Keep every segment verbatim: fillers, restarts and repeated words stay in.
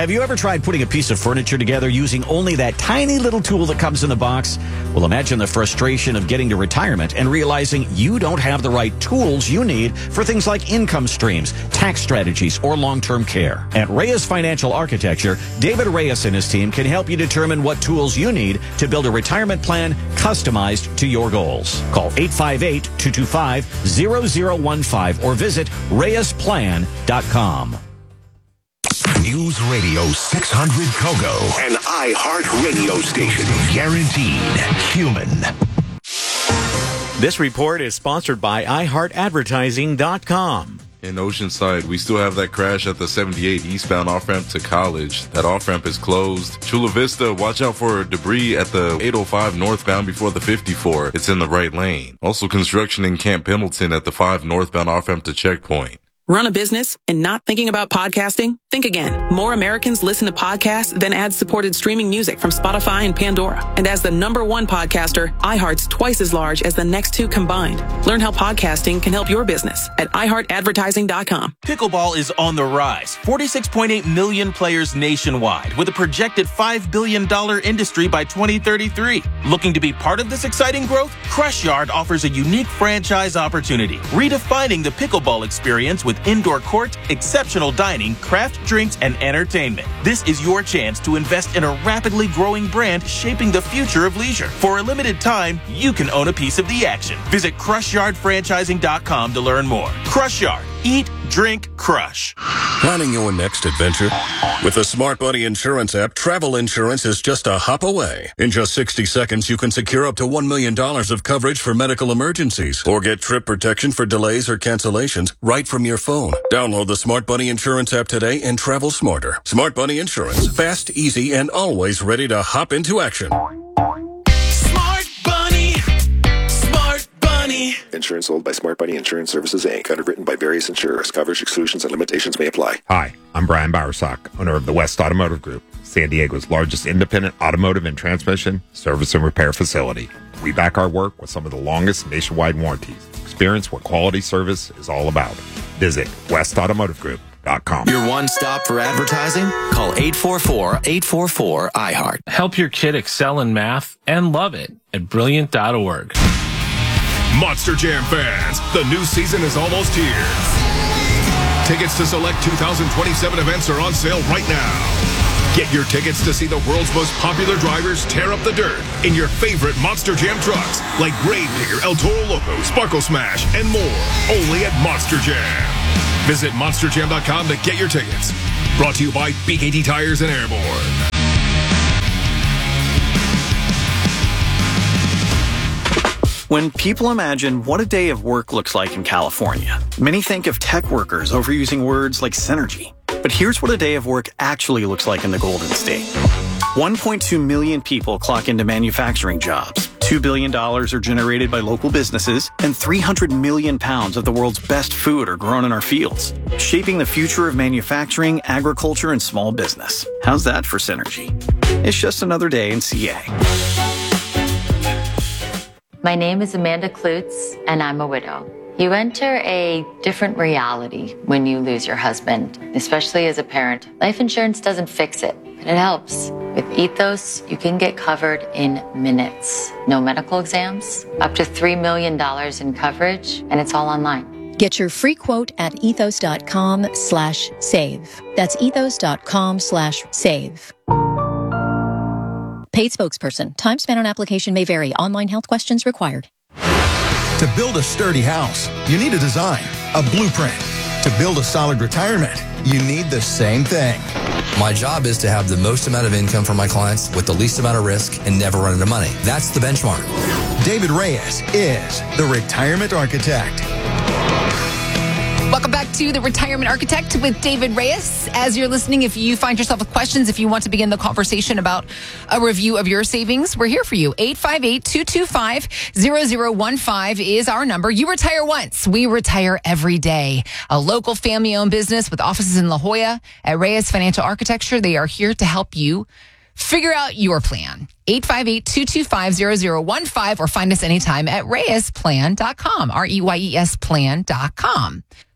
Have you ever tried putting a piece of furniture together using only that tiny little tool that comes in the box? Well, imagine the frustration of getting to retirement and realizing you don't have the right tools you need for things like income streams, tax strategies, or long-term care. At Reyes Financial Architecture, David Reyes and his team can help you determine what tools you need to build a retirement plan customized to your goals. Call eight five eight, two two five, zero zero one five or visit reyes plan dot com. News Radio six hundred Kogo, an iHeart radio station. Guaranteed human. This report is sponsored by i heart advertising dot com. In Oceanside, we still have that crash at the seventy-eight eastbound off-ramp to College. That off-ramp is closed. Chula Vista, watch out for debris at the eight oh five northbound before the fifty-four. It's in the right lane. Also construction in Camp Pendleton at the five northbound off-ramp to Checkpoint. Run a business and not thinking about podcasting? Think again. More Americans listen to podcasts than ad-supported streaming music from Spotify and Pandora. And as the number one podcaster, iHeart's twice as large as the next two combined. Learn how podcasting can help your business at i heart advertising dot com. Pickleball is on the rise. forty-six point eight million players nationwide with a projected five billion dollars industry by twenty thirty-three. Looking to be part of this exciting growth? Crush Yard offers a unique franchise opportunity, redefining the pickleball experience with indoor court, exceptional dining, craft drinks, and entertainment. This is your chance to invest in a rapidly growing brand shaping the future of leisure. For a limited time, you can own a piece of the action. Visit crush yard franchising dot com to learn more. Crush Yard. Eat, drink, crush. Planning your next adventure? With the Smart Buddy Insurance app, travel insurance is just a hop away. In just sixty seconds, you can secure up to one million dollars of coverage for medical emergencies or get trip protection for delays or cancellations right from your phone. Download the Smart Buddy Insurance app today and travel smarter. Smart Buddy Insurance. Fast, easy, and always ready to hop into action. Smart Bunny. Smart Bunny. Insurance sold by Smart Bunny Insurance Services, Incorporated. Underwritten by various insurers. Coverage exclusions and limitations may apply. Hi, I'm Brian Bowersock, owner of the West Automotive Group, San Diego's largest independent automotive and transmission service and repair facility. We back our work with some of the longest nationwide warranties. Experience what quality service is all about. Visit west automotive group dot com. Your one stop for advertising? Call eight four four, eight four four, I heart. Help your kid excel in math and love it at brilliant dot org. Monster Jam fans, the new season is almost here. Tickets to select two thousand twenty-seven events are on sale right now. Get your tickets to see the world's most popular drivers tear up the dirt in your favorite Monster Jam trucks like Gravedigger, El Toro Loco, Sparkle Smash, and more. Only at Monster Jam. Visit monster jam dot com to get your tickets. Brought to you by B K T Tires and Airborne. When people imagine what a day of work looks like in California, many think of tech workers overusing words like synergy. But here's what a day of work actually looks like in the Golden State. one point two million people clock into manufacturing jobs. two billion dollars are generated by local businesses, and three hundred million pounds of the world's best food are grown in our fields, shaping the future of manufacturing, agriculture, and small business. How's that for synergy? It's just another day in C A. My name is Amanda Klutz, and I'm a widow. You enter a different reality when you lose your husband, especially as a parent. Life insurance doesn't fix it, but it helps. With Ethos, you can get covered in minutes. No medical exams, up to three million dollars in coverage, and it's all online. Get your free quote at ethos dot com slash save. That's ethos dot com slash save. Paid spokesperson. Time spent on application may vary. Online health questions required. To build a sturdy house, you need a design, a blueprint. To build a solid retirement, you need the same thing. My job is to have the most amount of income for my clients with the least amount of risk and never run into money. That's the benchmark. David Reyes is the Retirement Architect. Welcome back to The Retirement Architect with David Reyes. As you're listening, if you find yourself with questions, if you want to begin the conversation about a review of your savings, we're here for you. eight five eight, two two five, zero zero one five is our number. You retire once. We retire every day. A local family-owned business with offices in La Jolla at Reyes Financial Architecture. They are here to help you figure out your plan. eight five eight, two two five, zero zero one five or find us anytime at reyes plan dot com, R E Y E S plan dot com.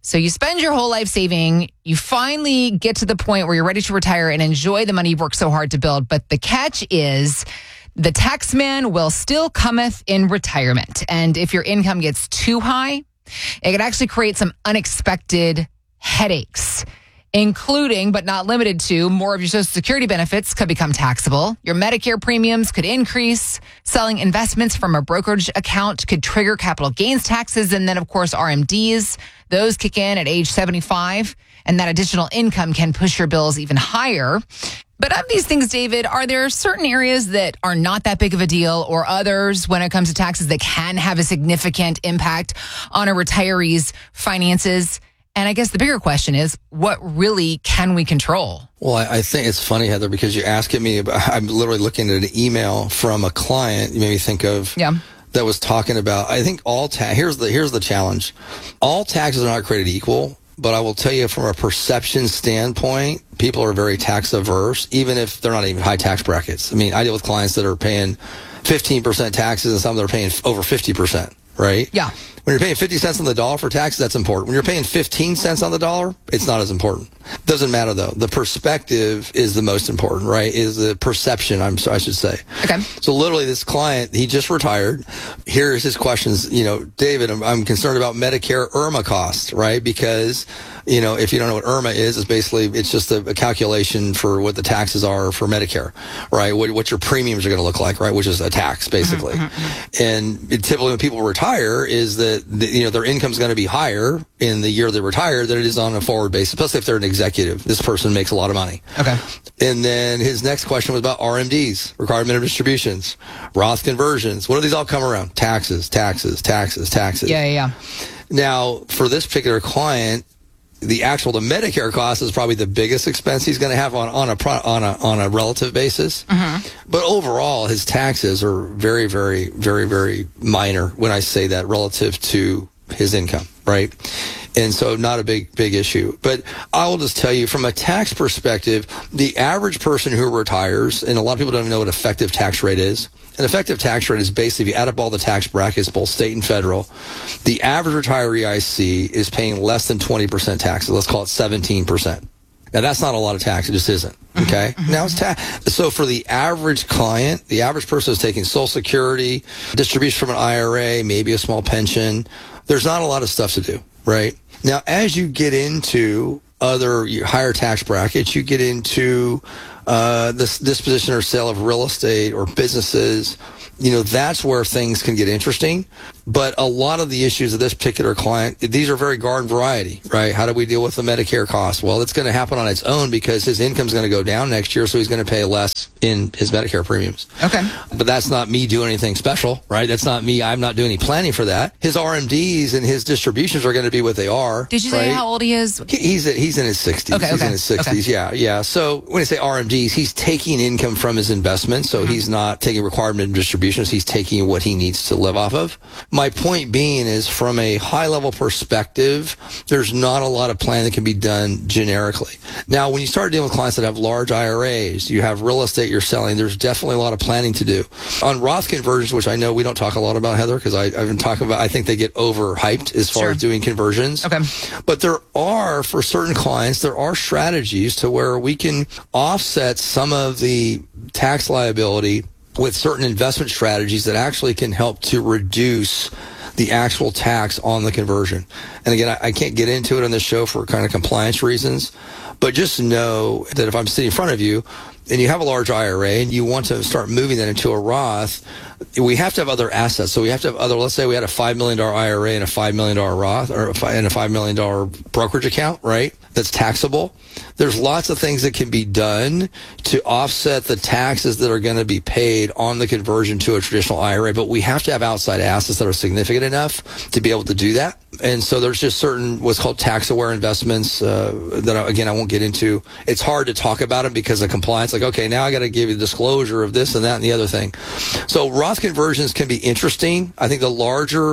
So you spend your whole life saving, you finally get to the point where you're ready to retire and enjoy the money you've worked so hard to build. But the catch is the tax man will still cometh in retirement. And if your income gets too high, it could actually create some unexpected headaches, including, but not limited to, more of your Social Security benefits could become taxable. Your Medicare premiums could increase. Selling investments from a brokerage account could trigger capital gains taxes. And then, of course, R M Ds, those kick in at age seventy-five. And that additional income can push your bills even higher. But of these things, David, are there certain areas that are not that big of a deal, or others when it comes to taxes that can have a significant impact on a retiree's finances? And I guess the bigger question is, what really can we control? Well, I, I think it's funny, Heather, because you're asking me about, I'm literally looking at an email from a client you made me think of. Yeah. That was talking about, I think all ta- here's the here's the challenge. All taxes are not created equal, but I will tell you from a perception standpoint, people are very tax averse, even if they're not even high tax brackets. I mean, I deal with clients that are paying fifteen percent taxes and some that are paying over fifty percent, right? Yeah. When you're paying fifty cents on the dollar for taxes, that's important. When you're paying fifteen cents on the dollar, it's not as important. Doesn't matter, though. The perspective is the most important, right? Is the perception, I'm I should say. Okay. So literally, this client, he just retired. Here's his questions. You know, David, I'm, I'm concerned about Medicare I R M A costs, right? Because, you know, if you don't know what I R M A is, it's basically, it's just a, a calculation for what the taxes are for Medicare, right? What, what your premiums are going to look like, right? Which is a tax, basically. Mm-hmm. And it, typically when people retire is that, the, you know, their income is going to be higher in the year they retire than it is on a forward basis, especially if they're an executive. This person makes a lot of money. Okay. And then his next question was about R M Ds, required minimum distributions, Roth conversions. What do these all come around? Taxes, taxes, taxes, taxes. Yeah, yeah, yeah. Now, for this particular client, the actual, the Medicare cost is probably the biggest expense he's going to have on, on a, on a, on a relative basis. Mm-hmm. But overall, his taxes are very, very, very, very minor when I say that relative to his income, right? And so not a big, big issue. But I will just tell you from a tax perspective, the average person who retires, and a lot of people don't even know what effective tax rate is. An effective tax rate is basically, if you add up all the tax brackets, both state and federal, the average retiree I see is paying less than twenty percent taxes. Let's call it seventeen percent. Now, that's not a lot of tax. It just isn't. Okay? Mm-hmm. Now, it's tax. So for the average client, the average person is taking Social Security, distribution from an I R A, maybe a small pension. There's not a lot of stuff to do, right? Now, as you get into other higher tax brackets, you get into uh, this disposition or sale of real estate or businesses. You know, that's where things can get interesting. But a lot of the issues of this particular client, these are very garden variety, right? How do we deal with the Medicare cost? Well, it's going to happen on its own because his income's going to go down next year, so he's going to pay less in his Medicare premiums. Okay. But that's not me doing anything special, right? That's not me. I'm not doing any planning for that. His R M Ds and his distributions are going to be what they are. Did you say right? how old he is? He, he's he's in his sixties. Okay, he's okay. in his sixties, okay. yeah, yeah. So when I say R M Ds, he's taking income from his investments, so mm-hmm. he's not taking required minimum distributions. He's taking what he needs to live off of. My point being is from a high-level perspective, there's not a lot of planning that can be done generically. Now, when you start dealing with clients that have large I R As, you have real estate you're selling, there's definitely a lot of planning to do. On Roth conversions, which I know we don't talk a lot about, Heather, because I've been talking about, I think they get overhyped as far sure. as doing conversions. Okay. But there are, for certain clients, there are strategies to where we can offset some of the tax liability with certain investment strategies that actually can help to reduce the actual tax on the conversion. And again, I, I can't get into it on this show for kind of compliance reasons, but just know that if I'm sitting in front of you and you have a large I R A and you want to start moving that into a Roth, we have to have other assets. So we have to have other, let's say we had a five million dollars I R A and a five million dollars Roth, or a five, and a five million dollars brokerage account, right? That's taxable. There's lots of things that can be done to offset the taxes that are going to be paid on the conversion to a traditional I R A, but we have to have outside assets that are significant enough to be able to do that. And so there's just certain what's called tax-aware investments uh, that, again, I won't get into. It's hard to talk about them because of compliance. Like, okay, now I got to give you disclosure of this and that and the other thing. So Roth conversions can be interesting. I think the larger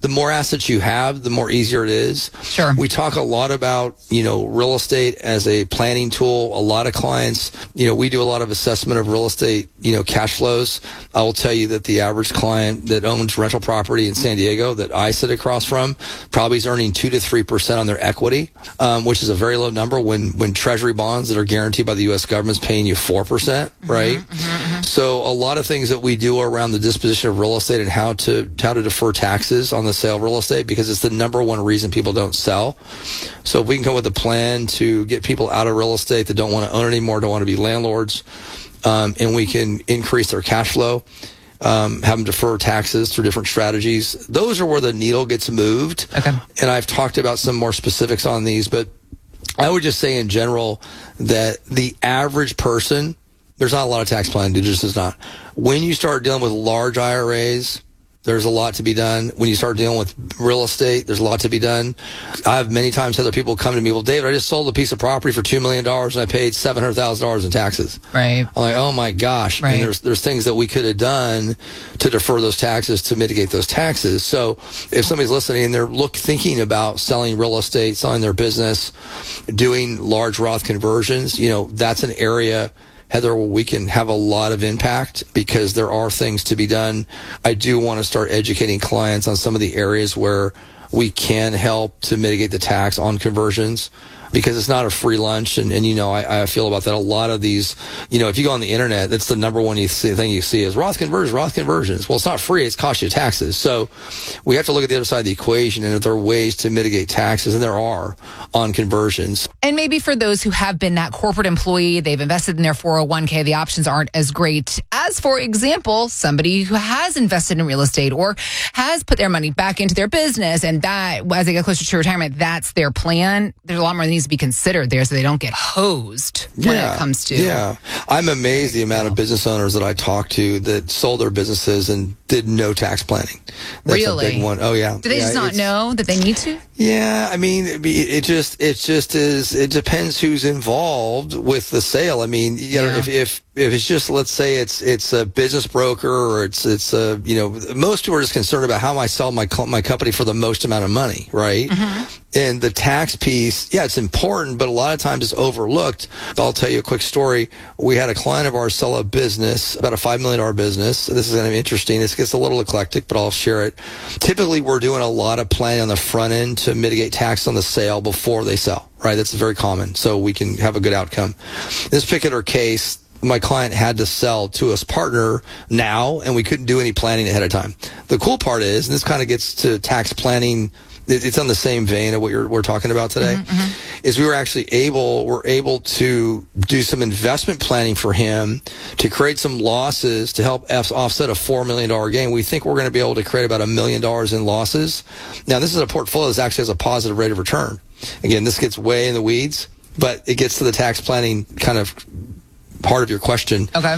the more assets you have, the more easier it is. Sure. We talk a lot about, you know, real estate as a planning tool. A lot of clients, you know, we do a lot of assessment of real estate, you know, cash flows. I will tell you that the average client that owns rental property in San Diego that I sit across from probably is earning two to three percent on their equity, um, which is a very low number when, when treasury bonds that are guaranteed by the U S government is paying you four percent, right? Mm-hmm, mm-hmm. So a lot of things that we do around the disposition of real estate and how to, how to defer taxes on the sale of real estate, because it's the number one reason people don't sell. So if we can come with a plan to get people out of real estate that don't want to own anymore, don't want to be landlords, um, and we can increase their cash flow, um, have them defer taxes through different strategies, those are where the needle gets moved. Okay. And I've talked about some more specifics on these, but I would just say in general that the average person, there's not a lot of tax planning, there just is not. When you start dealing with large I R As, there's a lot to be done. When you start dealing with real estate, there's a lot to be done. I've many times had other people come to me, well, David, I just sold a piece of property for two million dollars and I paid seven hundred thousand dollars in taxes. Right. I'm like, oh my gosh. Right. And there's, there's things that we could have done to defer those taxes, to mitigate those taxes. So if somebody's listening and they're look thinking about selling real estate, selling their business, doing large Roth conversions, you know, that's an area, Heather, we can have a lot of impact because there are things to be done. I do want to start educating clients on some of the areas where we can help to mitigate the tax on conversions, because it's not a free lunch. And, and you know, I, I feel about that. A lot of these, you know, if you go on the internet, that's the number one you see, thing you see is Roth conversions, Roth conversions. Well, it's not free. It's cost you taxes. So we have to look at the other side of the equation, and if there are ways to mitigate taxes, and there are on conversions. And maybe for those who have been that corporate employee, they've invested in their four oh one k, the options aren't as great as, for example, somebody who has invested in real estate or has put their money back into their business, and that, as they get closer to retirement, that's their plan. There's a lot more that needs to be considered there so they don't get hosed when Yeah, it comes to... Yeah. I'm amazed the amount of business owners that I talk to that sold their businesses and did no tax planning. That's Really? a big one. Oh, yeah. Do they Yeah, just not it's- know that they need to? Yeah, I mean, it, it just it just is. It depends who's involved with the sale. I mean, you know, Yeah. if if if it's just, let's say it's it's a business broker, or it's it's a, you know, most people are just concerned about how I sell my co- my company for the most amount of money, right? Mm-hmm. And the tax piece, yeah, it's important, but a lot of times it's overlooked. I'll tell you a quick story. We had a client of ours sell a business, about a five million dollars business. This is going to be interesting. This gets a little eclectic, but I'll share it. Typically, we're doing a lot of planning on the front end to mitigate tax on the sale before they sell, right? That's very common, so we can have a good outcome. In this particular case, my client had to sell to his partner now, and we couldn't do any planning ahead of time. The cool part is, and this kind of gets to tax planning, it's on the same vein of what you're, we're talking about today, mm-hmm. is we were actually able, we're able to do some investment planning for him to create some losses to help offset a four million dollars gain. We think we're going to be able to create about a million dollars in losses. Now, this is a portfolio that actually has a positive rate of return. Again, this gets way in the weeds, but it gets to the tax planning kind of part of your question. Okay.